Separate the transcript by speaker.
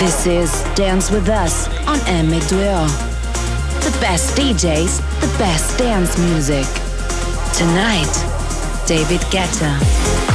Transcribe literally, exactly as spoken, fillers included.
Speaker 1: This is Dance With Us on M two O. The best D Js, the best dance music. Tonight, David Guetta.